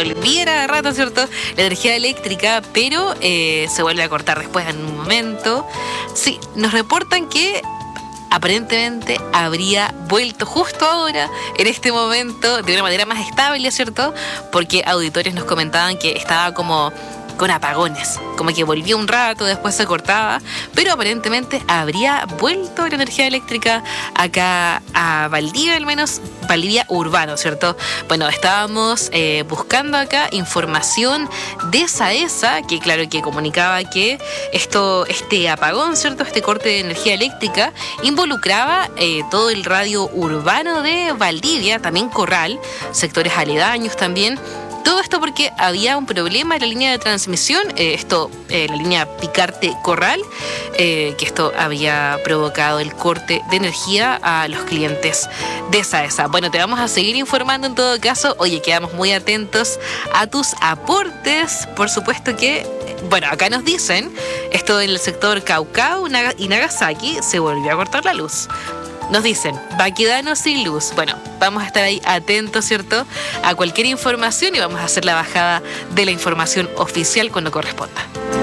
volviera a rato, ¿cierto?, la energía eléctrica, pero se vuelve a cortar después en un momento. Sí, nos reportan que aparentemente habría vuelto justo ahora, en este momento, de una manera más estable, ¿cierto? Porque auditores nos comentaban que estaba como con apagones, como que volvía un rato, después se cortaba, pero aparentemente habría vuelto la energía eléctrica acá a Valdivia, al menos Valdivia urbano, ¿cierto? Bueno, estábamos buscando acá información de SAESA, que claro que comunicaba que este apagón, ¿cierto?, este corte de energía eléctrica involucraba todo el radio urbano de Valdivia, también Corral, sectores aledaños también. Todo esto porque había un problema en la línea de transmisión, la línea Picarte-Corral, que esto había provocado el corte de energía a los clientes de SAESA. Bueno, te vamos a seguir informando en todo caso. Oye, quedamos muy atentos a tus aportes. Por supuesto que, bueno, acá nos dicen, esto en el sector Caucao y Nagasaki se volvió a cortar la luz. Nos dicen, Baquedano sin luz. Bueno, vamos a estar ahí atentos, ¿cierto?, a cualquier información y vamos a hacer la bajada de la información oficial cuando corresponda.